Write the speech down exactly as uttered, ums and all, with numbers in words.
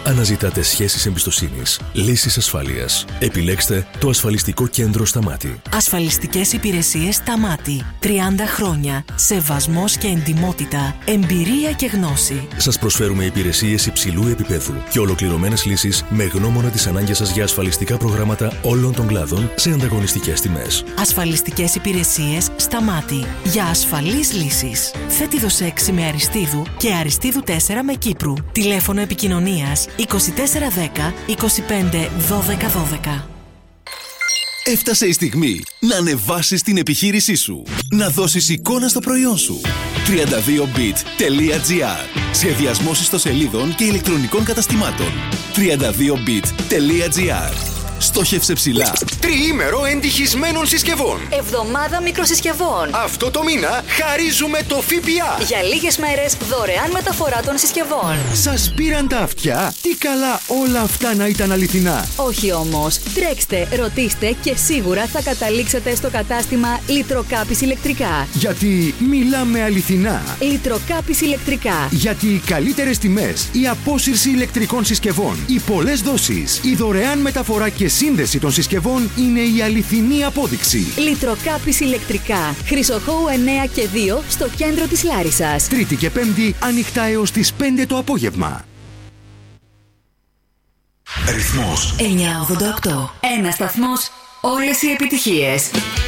Αναζητάτε σχέσεις εμπιστοσύνης, λύσεις ασφάλειας. Επιλέξτε το ασφαλιστικό κέντρο Σταμάτη. Ασφαλιστικές υπηρεσίες Σταμάτη. τριάντα χρόνια. Σεβασμός και εντιμότητα. Εμπειρία και γνώση. Σας προσφέρουμε υπηρεσίες υψηλού επίπεδου και ολοκληρωμένες λύσεις με γνώμονα τις ανάγκες σας για ασφαλιστικά προγράμματα όλων των κλάδων σε ανταγωνιστικές τιμές. Ασφαλιστικές υπηρεσίες Σταμάτη. Για ασφαλείς λύσεις. Θέτιδος έξι με Αριστείδου και Αριστείδου τέσσερα με Κύπρου. Τηλέφωνο επικοινωνίας είκοσι τέσσερα δέκα είκοσι πέντε δώδεκα δώδεκα. Έφτασε η στιγμή να ανεβάσεις την επιχείρησή σου. Να δώσεις εικόνα στο προϊόν σου. τριάντα δύο bit τελεία τζι άρ. Σχεδιασμός ιστοσελίδων και ηλεκτρονικών καταστημάτων. τριάντα δύο bit τελεία τζι άρ. Στόχευσε ψηλά. Τριήμερο εντυχισμένων συσκευών. Εβδομάδα μικροσυσκευών. Αυτό το μήνα χαρίζουμε το ΦΠΑ. Για λίγες μέρες δωρεάν μεταφορά των συσκευών. Σας πήραν τα αυτιά? Τι καλά όλα αυτά να ήταν αληθινά. Όχι όμως. Τρέξτε, ρωτήστε και σίγουρα θα καταλήξετε στο κατάστημα Λιτροκάπης Ηλεκτρικά. Γιατί μιλάμε αληθινά. Λιτροκάπης Ηλεκτρικά. Γιατί οι καλύτερες τιμές, η απόσυρση ηλεκτρικών συσκευών, οι πολλές δόσεις, η δωρεάν μεταφορά και σύνδεση των συσκευών είναι η αληθινή απόδειξη. Λιτροκάπης Ηλεκτρικά. Χρυσοχώου εννέα και δύο στο κέντρο της Λάρισσας. Τρίτη και Πέμπτη ανοιχτά έως τις πέντε το απόγευμα. Ρυθμός εννιακόσια ογδόντα οκτώ. Ένα σταθμός, όλες οι επιτυχίες.